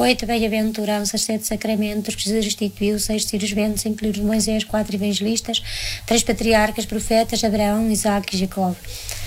8, bem-aventurados os 7 sacramentos, que Jesus instituiu, 6 círios ventos, incluindo Moisés, 4 evangelistas, 3 patriarcas, profetas, Abraão, Isaac e Jacó.